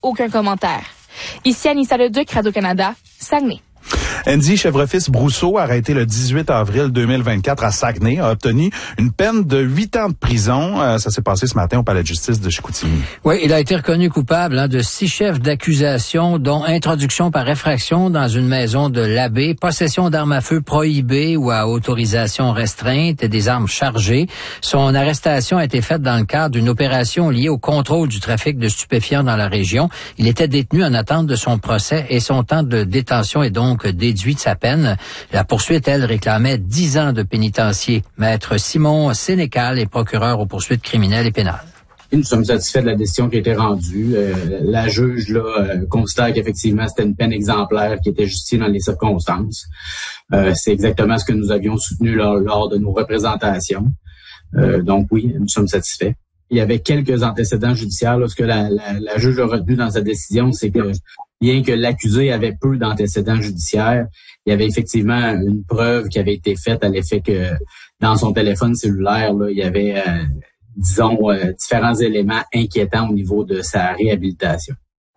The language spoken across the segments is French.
aucun commentaire. Ici Anissa Leduc, Radio-Canada, Saguenay. Andy Chèvrefils-Brousseau, arrêté le 18 avril 2024 à Saguenay, a obtenu une peine de 8 ans de prison. Ça s'est passé ce matin au palais de justice de Chicoutimi. Oui, il a été reconnu coupable de 6 chefs d'accusation, dont introduction par effraction dans une maison de l'abbé, possession d'armes à feu prohibées ou à autorisation restreinte et des armes chargées. Son arrestation a été faite dans le cadre d'une opération liée au contrôle du trafic de stupéfiants dans la région. Il était détenu en attente de son procès et son temps de détention est donc déduit de sa peine. La poursuite, elle, réclamait 10 ans de pénitencier. Maître Simon Sénécal est procureur aux poursuites criminelles et pénales. Nous sommes satisfaits de la décision qui a été rendue. La juge là considère qu'effectivement c'était une peine exemplaire qui était justifiée dans les circonstances. C'est exactement ce que nous avions soutenu lors de nos représentations. Donc oui, nous sommes satisfaits. Il y avait quelques antécédents judiciaires. Ce que la juge a retenu dans sa décision, c'est que bien que l'accusé avait peu d'antécédents judiciaires, il y avait effectivement une preuve qui avait été faite à l'effet que dans son téléphone cellulaire, là, il y avait, différents éléments inquiétants au niveau de sa réhabilitation.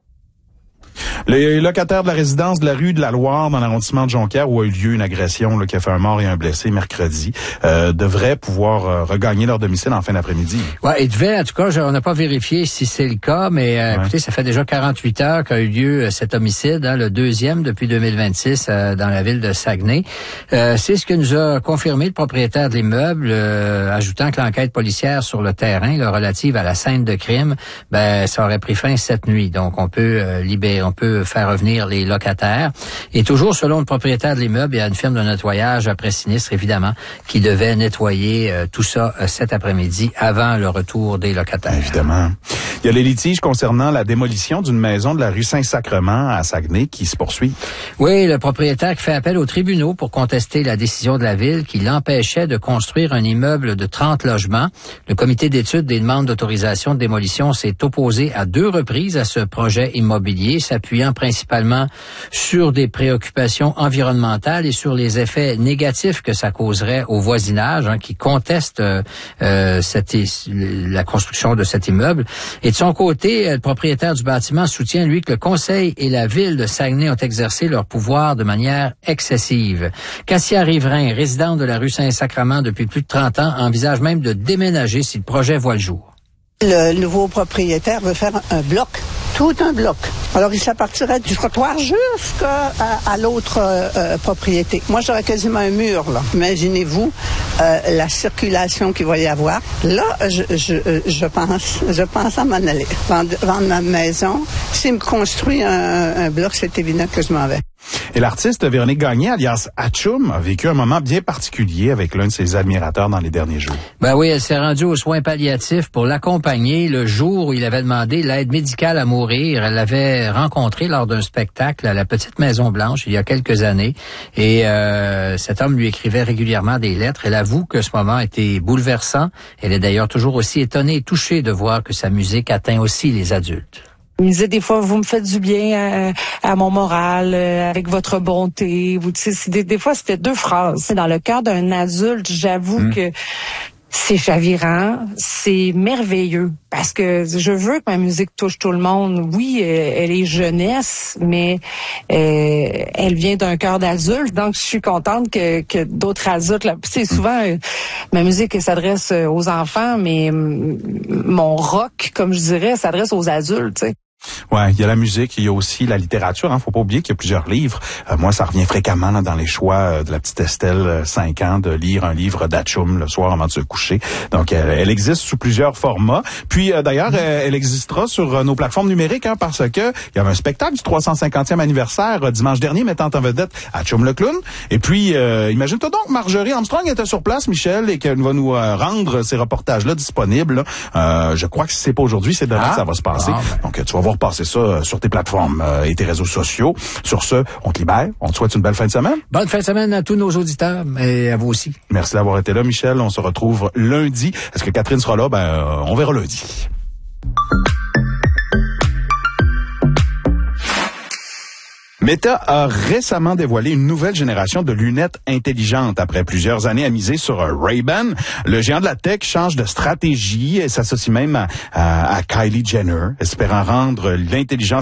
Les locataires de la résidence de la rue de la Loire dans l'arrondissement de Jonquière où a eu lieu une agression qui a fait un mort et un blessé mercredi devraient pouvoir regagner leur domicile en fin d'après-midi. Ouais, ils devaient, en tout cas, on n'a pas vérifié si c'est le cas, mais écoutez, ça fait déjà 48 heures qu'a eu lieu cet homicide, le deuxième depuis 2026 dans la ville de Saguenay. C'est ce que nous a confirmé le propriétaire de l'immeuble, ajoutant que l'enquête policière sur le terrain relative à la scène de crime, ça aurait pris fin cette nuit. Donc, on peut faire revenir les locataires. Et toujours selon le propriétaire de l'immeuble, il y a une firme de nettoyage après sinistre, évidemment, qui devait nettoyer tout ça cet après-midi avant le retour des locataires. Évidemment. Il y a les litiges concernant la démolition d'une maison de la rue Saint-Sacrement à Saguenay qui se poursuit. Oui, le propriétaire qui fait appel aux tribunaux pour contester la décision de la ville qui l'empêchait de construire un immeuble de 30 logements. Le comité d'études des demandes d'autorisation de démolition s'est opposé à 2 reprises à ce projet immobilier, s'appuyant principalement sur des préoccupations environnementales et sur les effets négatifs que ça causerait au voisinage qui conteste la construction de cet immeuble. Et de son côté, le propriétaire du bâtiment soutient, lui, que le conseil et la ville de Saguenay ont exercé leur pouvoir de manière excessive. Cassia Riverain, résidente de la rue Saint-Sacrement depuis plus de 30 ans, envisage même de déménager si le projet voit le jour. Le nouveau propriétaire veut faire un bloc, tout un bloc. Alors, ça partirait du trottoir jusqu'à l'autre propriété. Moi, j'aurais quasiment un mur, là. Imaginez-vous la circulation qu'il va y avoir. Là, je pense à m'en aller. Vendre ma maison. S'il me construit un bloc, c'est évident que je m'en vais. Et l'artiste Véronique Gagné, alias Atchoum, a vécu un moment bien particulier avec l'un de ses admirateurs dans les derniers jours. Oui, elle s'est rendue aux soins palliatifs pour l'accompagner le jour où il avait demandé l'aide médicale à mourir. Elle l'avait rencontré lors d'un spectacle à la Petite Maison Blanche il y a quelques années. Et cet homme lui écrivait régulièrement des lettres. Elle avoue que ce moment était bouleversant. Elle est d'ailleurs toujours aussi étonnée et touchée de voir que sa musique atteint aussi les adultes. Il me disait des fois, vous me faites du bien à mon moral, avec votre bonté. Des fois, c'était 2 phrases. Dans le cœur d'un adulte, j'avoue que c'est chavirant, c'est merveilleux. Parce que je veux que ma musique touche tout le monde. Oui, elle est jeunesse, mais elle vient d'un cœur d'adulte. Donc, je suis contente que d'autres adultes... souvent, ma musique s'adresse aux enfants, mais mon rock, comme je dirais, s'adresse aux adultes, tu sais. Ouais, il y a la musique, il y a aussi la littérature. Faut pas oublier qu'il y a plusieurs livres. Moi, ça revient fréquemment dans les choix de la petite Estelle, 5 ans, de lire un livre d'Atchoum le soir avant de se coucher. Donc, elle existe sous plusieurs formats. Puis, d'ailleurs, elle existera sur nos plateformes numériques, parce que il y avait un spectacle du 350e anniversaire dimanche dernier mettant en vedette Atchoum le clown. Et puis, imagine-toi donc, Marjorie Armstrong était sur place, Michel, et qu'elle va nous rendre ces reportages-là disponibles. Je crois que si c'est pas aujourd'hui, c'est demain que ça va se passer. Donc, tu vas voir passer ça sur tes plateformes et tes réseaux sociaux. Sur ce, on te libère. On te souhaite une belle fin de semaine. Bonne fin de semaine à tous nos auditeurs et à vous aussi. Merci d'avoir été là, Michel. On se retrouve lundi. Est-ce que Catherine sera là? On verra lundi. Meta a récemment dévoilé une nouvelle génération de lunettes intelligentes. Après plusieurs années à miser sur Ray-Ban, le géant de la tech change de stratégie et s'associe même à Kylie Jenner, espérant rendre l'intelligence